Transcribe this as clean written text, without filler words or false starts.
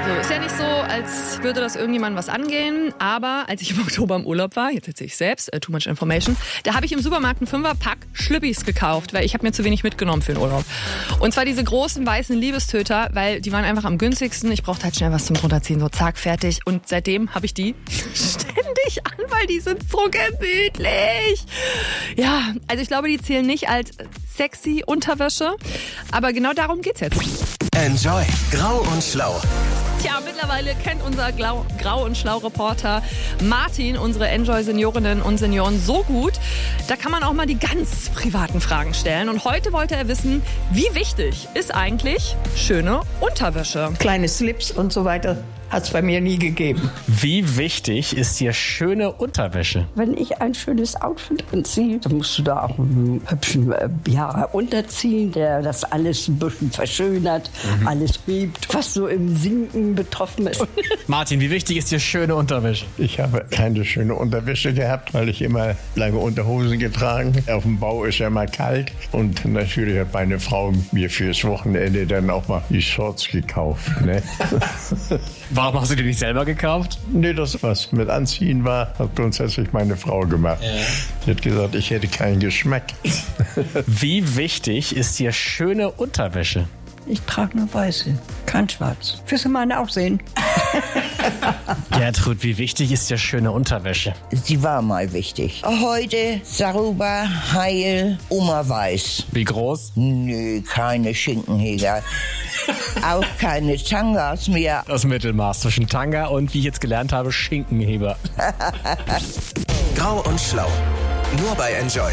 So, ist ja nicht so, als würde das irgendjemandem was angehen, aber als ich im Oktober im Urlaub war, jetzt erzähle ich selbst, too much information, da habe ich im Supermarkt einen 5er-Pack Schlüppis gekauft, weil ich habe mir zu wenig mitgenommen für den Urlaub. Und zwar diese großen weißen Liebestöter, weil die waren einfach am günstigsten. Ich brauchte halt schnell was zum Runterziehen, so zack, fertig. Und seitdem habe ich die ständig an, weil die sind so gemütlich. Ja, also ich glaube, die zählen nicht als sexy Unterwäsche, aber genau darum geht's jetzt. Enjoy Grau und Schlau. Tja, mittlerweile kennt unser Grau- und Schlau-Reporter Martin unsere Enjoy-Seniorinnen und Senioren so gut. Da kann man auch mal die ganz privaten Fragen stellen. Und heute wollte er wissen, wie wichtig ist eigentlich schöne Unterwäsche? Kleine Slips und so weiter hat es bei mir nie gegeben. Wie wichtig ist dir schöne Unterwäsche? Wenn ich ein schönes Outfit anziehe, dann musst du da auch einen hübschen unterziehen, der das alles ein bisschen verschönert, alles hebt, was so im Sinken betroffen ist. Martin, wie wichtig ist dir schöne Unterwäsche? Ich habe keine schöne Unterwäsche gehabt, weil ich immer lange Unterhosen getragen. Auf dem Bau ist ja immer kalt. Und natürlich hat meine Frau mir fürs Wochenende dann auch mal die Shorts gekauft. Ne? Warum hast du die nicht selber gekauft? Nee, das, was mit Anziehen war, hat grundsätzlich meine Frau gemacht. Ja. Sie hat gesagt, ich hätte keinen Geschmack. Wie wichtig ist dir schöne Unterwäsche? Ich trage nur weiße, kein schwarz. Fürs meine Aussehen. Gertrud, wie wichtig ist dir schöne Unterwäsche? Sie war mal wichtig. Heute sauber, heil, Oma weiß. Wie groß? Nö, keine Schinkenheger. Auch keine Tangas mehr. Das Mittelmaß zwischen Tanga und, wie ich jetzt gelernt habe, Schinkenheber. Grau und Schlau. Nur bei Enjoy.